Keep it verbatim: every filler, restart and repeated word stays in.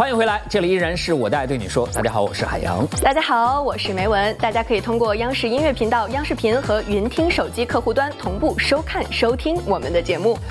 欢迎回来，这里依然是我的爱对你说。大家好，我是海洋。 大家好，我是梅文。大家可以通过央视音乐频道、央视频和云听手机客户端同步收看收听我们的节目。